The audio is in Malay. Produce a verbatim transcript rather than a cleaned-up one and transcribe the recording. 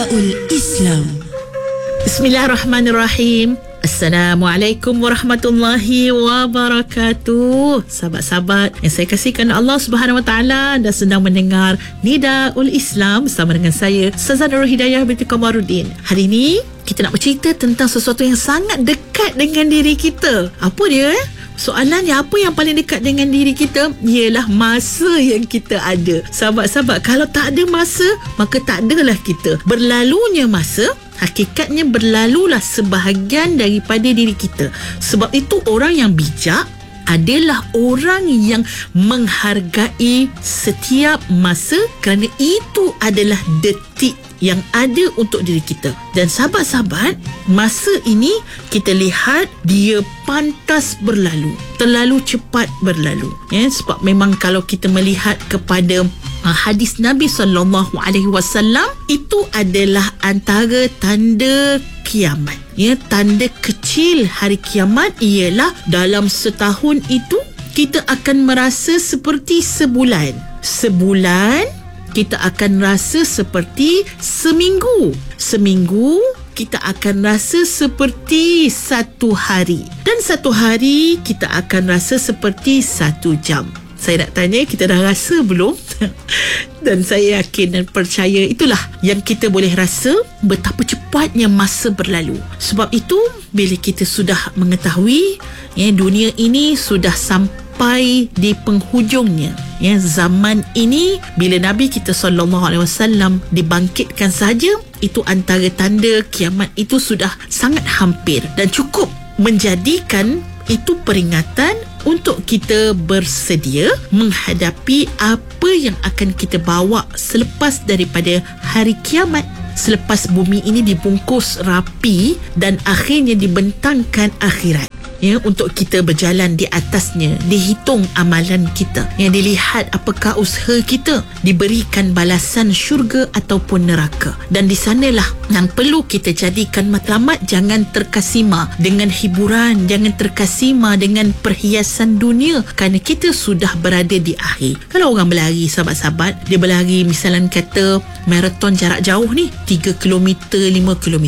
Nidaul Islam. Bismillahirrahmanirrahim. Assalamualaikum warahmatullahi wabarakatuh. Sahabat-sahabat yang saya kasihkan Allah Subhanahu Wa Taala, dan sedang mendengar Nidaul Islam bersama dengan saya, Ustazah Nurul Hidayah binti Komarudin. Hari ini kita nak bercerita tentang sesuatu yang sangat dekat dengan diri kita. Apa dia? Eh? Soalannya, apa yang paling dekat dengan diri kita? Ialah masa yang kita ada. Sahabat-sahabat, kalau tak ada masa, maka tak adalah kita. Berlalunya masa, hakikatnya berlalulah sebahagian daripada diri kita. Sebab itu orang yang bijak adalah orang yang menghargai setiap masa, kerana itu adalah detik yang ada untuk diri kita. Dan sahabat-sahabat, masa ini kita lihat dia pantas berlalu, terlalu cepat berlalu, ya? Sebab memang kalau kita melihat kepada uh, hadis Nabi sallallahu alaihi wasallam, itu adalah antara tanda kiamat, ya. Tanda kecil hari kiamat ialah dalam setahun itu kita akan merasa seperti sebulan. Sebulan kita akan rasa seperti seminggu. Seminggu kita akan rasa seperti satu hari. Dan satu hari kita akan rasa seperti satu jam. Saya nak tanya, kita dah rasa belum? Dan saya yakin dan percaya itulah yang kita boleh rasa betapa cepatnya masa berlalu. Sebab itu bila kita sudah mengetahui, ya, dunia ini sudah sampai di penghujungnya, ya, zaman ini bila Nabi kita sallallahu alaihi wasallam dibangkitkan saja, itu antara tanda kiamat itu sudah sangat hampir, dan cukup menjadikan itu peringatan untuk kita bersedia menghadapi apa yang akan kita bawa selepas daripada hari kiamat, selepas bumi ini dibungkus rapi dan akhirnya dibentangkan akhirat, ya, untuk kita berjalan di atasnya. Dihitung amalan kita, yang dilihat apakah usaha kita, diberikan balasan syurga ataupun neraka. Dan di sanalah yang perlu kita jadikan matlamat. Jangan terkesima dengan hiburan, jangan terkesima dengan perhiasan dunia, kerana kita sudah berada di akhir. Kalau orang berlari, sahabat-sahabat, dia berlari misalnya kata maraton jarak jauh ni, tiga kilometer, lima kilometer,